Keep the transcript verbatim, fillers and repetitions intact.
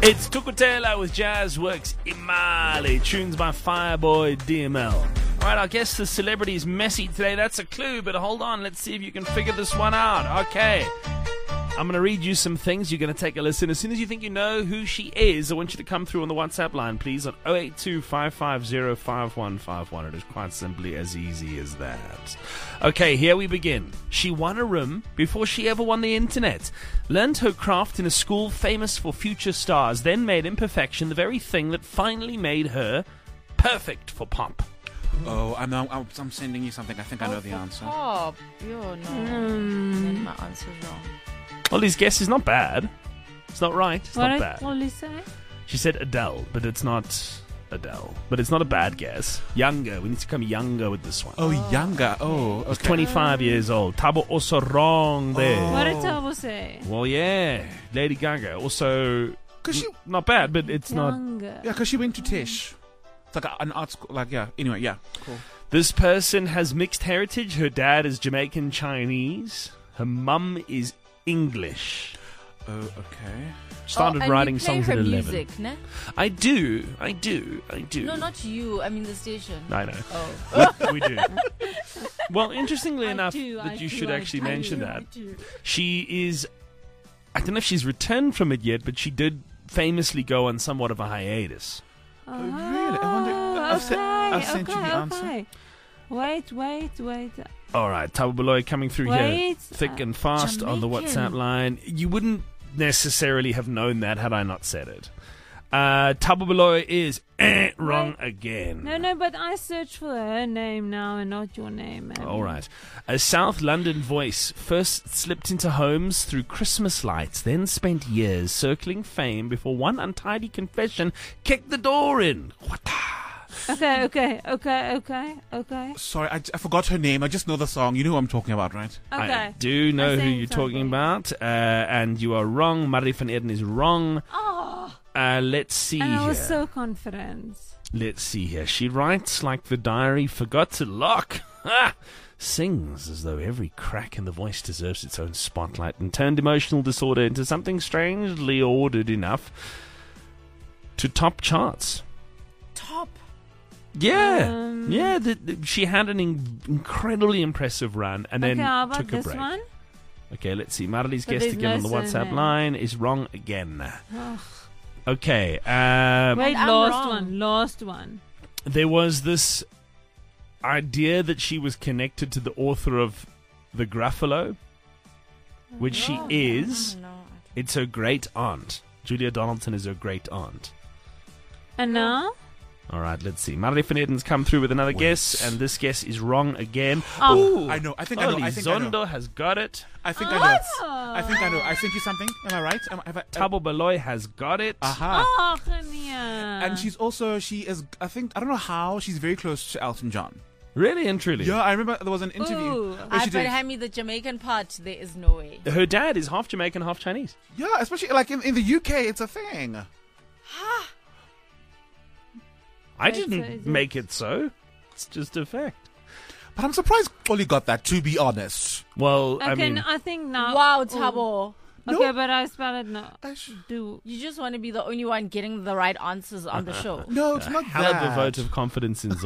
It's Tukutela with Jazz Works Imali, tunes by Fireboy D M L. Alright, I guess the celebrity is messy today. That's a clue, but hold on, let's see if you can figure this one out. Okay. I'm going to read you some things. You're going to take a listen. As soon as you think you know who she is, I want you to come through on the WhatsApp line, please, on oh eight two, five five zero, five one five one. It is quite simply as easy as that. Okay, here we begin. She won a room before she ever won the internet. Learned her craft in a school famous for future stars, then made imperfection the very thing that finally made her perfect for pop. Oh, I'm, I'm, I'm sending you something. I think I know oh, the answer. Oh, yo, no. Mm. Then my answer's wrong. Well, his guess is not bad. It's not right. It's what not did bad. Ollie say? She said Adele, but it's not Adele. But it's not a bad guess. Younger. We need to come younger with this one. Oh, younger. Oh, okay. She's twenty-five years old. Tabo also wrong there. Oh. What did Tabo say? Well, yeah. Lady Gaga. Also, Cause she, n- not bad, but it's not. Younger. yeah, because she went to Tisch. It's like a, an art school. Like, yeah. Anyway, yeah. Cool. This person has mixed heritage. Her dad is Jamaican Chinese. Her mum is English. Oh, okay. Started oh, and writing you play songs her at eleven. music, ne? I do. I do. I do. No, not you. I mean the station. I know. Oh. we do. Well, interestingly I enough, do, that I you do, should I actually do, mention I that. do. She is, I don't know if she's returned from it yet, but she did famously go on somewhat of a hiatus. Oh, really? I wonder- I've okay, se- I've sent okay, you the answer. okay. Wait, wait, wait. All right, Tabo Beloy coming through here Wait. thick and fast on the Jamaican. WhatsApp line. You wouldn't necessarily have known that had I not said it. Uh, Tabo Beloy is eh, wrong again. No, no, but I searched for her name now and not your name. Man. All right. A South London voice first slipped into homes through Christmas lights, then spent years circling fame before one untidy confession kicked the door in. What the? Okay, okay, okay, okay, okay. Sorry, I, I forgot her name. I just know the song. You know who I'm talking about, right? Okay. I do know I'm who saying you're talking something. about, uh, and you are wrong. Marie van Eden is wrong. Oh, Uh, let's see and I here. was so confident. Let's see here. She writes like the diary forgot to lock. Ha! Sings as though every crack in the voice deserves its own spotlight, and turned emotional disorder into something strangely ordered enough to top charts. Top. Yeah, Um, yeah. The, the, she had an in- incredibly impressive run, and then Okay, how about took a this break. one? Okay, let's see. Marley's But guest there's again no on the WhatsApp surname. line is wrong again. Oh. Okay, um, Wait, I'm last wrong. one, last one. there was this idea that she was connected to the author of The Gruffalo, which she No, is. no, no, no. It's her great aunt. Julia Donaldson is her great aunt. And now? All right, let's see. Marley van Eden's come through with another Wait. guess, and this guess is wrong again. Oh. I know. I think I know. I think I know. Elizondo has got it. I think I know. Oh. I think I know. I sent you something. Am I right? Am I, have I, Tabo Beloy has got it. Aha. Oh, Genia. And she's also, she is, I think, I don't know how, she's very close to Elton John. Really and truly. Yeah, I remember there was an interview. Ooh. where I she but did. hand me the Jamaican part. There is no way. Her dad is half Jamaican, half Chinese. Yeah, especially like in, in the U K, it's a thing. I It's a- didn't it's a- make it so. It's just a fact. But I'm surprised Ollie got that, to be honest. Well, Okay, I mean, no, I think now. Wow, Oh. Tabo. No. Okay, but I spell it now. I sh- Do. You just want to be the only one getting the right answers on the show. no, it's a not hell that. of a vote of confidence in